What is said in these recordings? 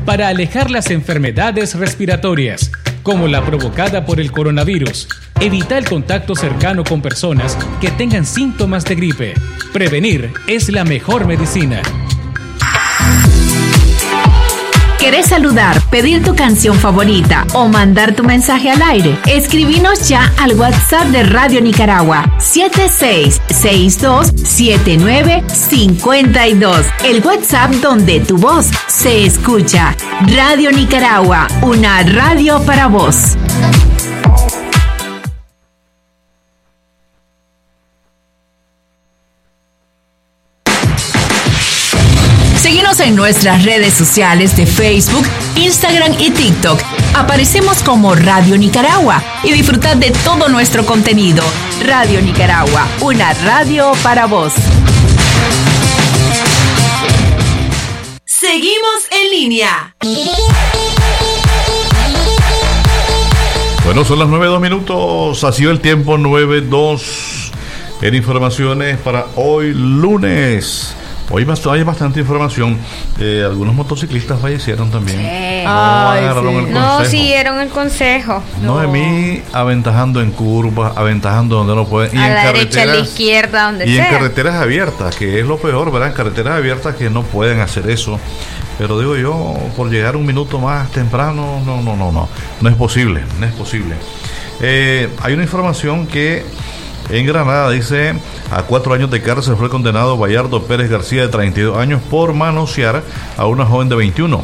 para alejar las enfermedades respiratorias, como la provocada por el coronavirus. Evita el contacto cercano con personas que tengan síntomas de gripe. Prevenir es la mejor medicina. ¿Querés saludar, pedir tu canción favorita o mandar tu mensaje al aire? Escribinos ya al WhatsApp de Radio Nicaragua 76627952. El WhatsApp donde tu voz se escucha. Radio Nicaragua, una radio para vos. Síguenos en nuestras redes sociales de Facebook, Instagram y TikTok. Aparecemos como Radio Nicaragua y disfrutad de todo nuestro contenido. Radio Nicaragua, una radio para vos. Seguimos en línea. Bueno, son las 9:02. Ha sido el tiempo 9:02 en informaciones para hoy lunes. Hoy hay bastante información. Algunos motociclistas fallecieron también. Sí. No siguieron el consejo. Noemí aventajando en curvas, aventajando donde no pueden. A la derecha, a la izquierda, donde sea. Y en carreteras abiertas, que es lo peor, ¿verdad? En carreteras abiertas que no pueden hacer eso. Pero digo yo, por llegar un minuto más temprano, no es posible, no es posible. Hay una información que en Granada dice: a 4 años de cárcel fue condenado Bayardo Pérez García, de 32 años, por manosear a una joven de 21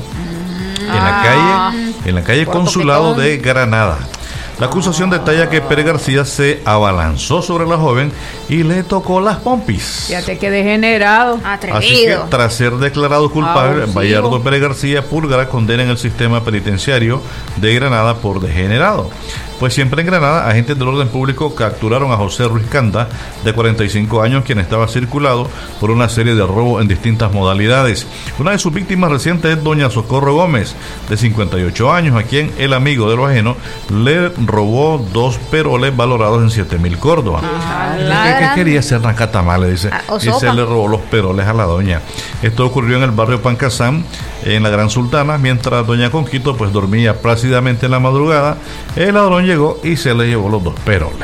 en la calle Consulado de Granada. La acusación detalla que Pérez García se abalanzó sobre la joven y le tocó las pompis. Fíjate que degenerado. Atrevido. Así que, tras ser declarado culpable, Bayardo Pérez García purgará condena en el sistema penitenciario de Granada por degenerado. Pues siempre en Granada, agentes del orden público capturaron a José Ruiz Canda, de 45 años, quien estaba circulado por una serie de robos en distintas modalidades. Una de sus víctimas recientes es doña Socorro Gómez, de 58 años, a quien el amigo de lo ajeno le robó 2 peroles valorados en 7,000 córdobas. ¿Qué quería hacer Nacatamale? Dice, y se le robó los peroles a la doña. Esto ocurrió en el barrio Pancasán, en la Gran Sultana, mientras doña Conquito pues dormía plácidamente en la madrugada. El ladrón llegó y se le llevó los 2 peroles.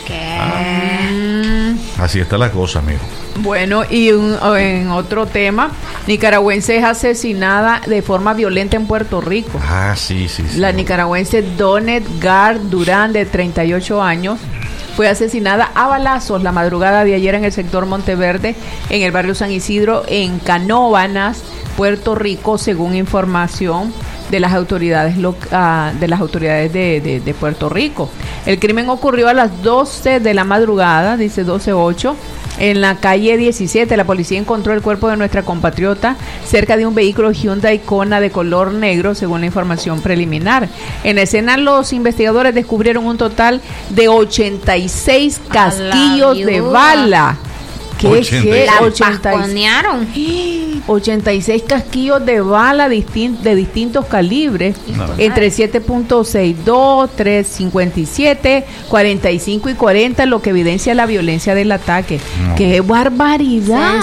Así está la cosa, amigo. Bueno, y en otro tema, nicaragüense es asesinada de forma violenta en Puerto Rico. Sí. La nicaragüense Donet Gar Durán, de 38 años, fue asesinada a balazos la madrugada de ayer en el sector Monteverde, en el barrio San Isidro, en Canóvanas, Puerto Rico, según información de las autoridades de Puerto Rico. El crimen ocurrió a las 12 de la madrugada, dice 12:08, en la calle 17. La policía encontró el cuerpo de nuestra compatriota cerca de un vehículo Hyundai Kona de color negro, según la información preliminar. En escena, los investigadores descubrieron un total de 86 casquillos de bala. ¿Qué? 86 casquillos de bala de distintos calibres, entre 7.62, 3.57, 45 y 40, lo que evidencia la violencia del ataque. ¡Qué barbaridad!